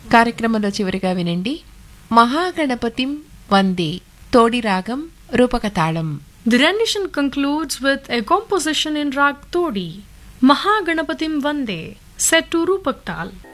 కార్యక్రమంలో చివరిగా వినండి మహాగణపతిం వందే తోడి రాగం రూపక తాళం. The rendition concludes with a composition in Rag Todi, Mahaganapatim Vande, set to Rupak Tal.